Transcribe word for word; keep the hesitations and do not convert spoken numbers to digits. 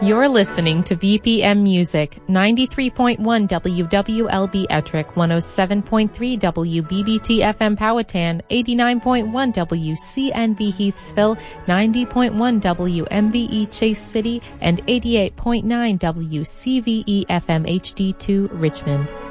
You're listening to B P M Music, ninety-three point one W W L B Ettrick, one oh seven point three W B B T F M Powhatan, eighty-nine point one W C N B Heathsville, ninety point one W M B E Chase City, and eighty-eight point nine W C V E F M H D two Richmond.